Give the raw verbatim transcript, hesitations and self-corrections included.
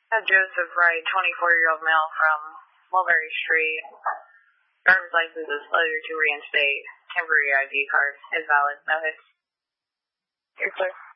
Joseph Wright, twenty-four-year-old male from Mulberry Street. Driver's license is failure to reinstate. Temporary I D card is valid. No hits. Yes, sir.